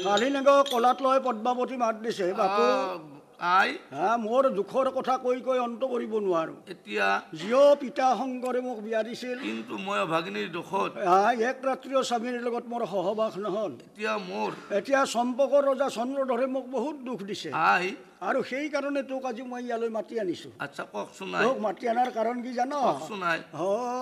কালি নেগো কলাত লৈ পদ্মাৱতী মাত দিছে বাপু আই মোৰ দুখৰ কথা কৈ কৈ অন্ত কৰিব নোৱাৰো এতিয়া জিও পিতা শংকৰে মোক বিয়া দিছিল কিন্তু মই ভাগিনীৰ দুখত এক ৰাত্ৰিও স্বামীৰ লগত মোৰ সহবাস নহল এতিয়া মোৰ এতিয়া চম্পকৰ ৰজা চন্দ্ৰধৰে মোক বহুত দুখ দিছে আই আৰু সেই কাৰণে তোক আজি মই ইয়ালৈ মাতি আনিছো আচ্ছা কওকচোন তোক মাতি অনাৰ কাৰণ কি জানো কওকচোন আই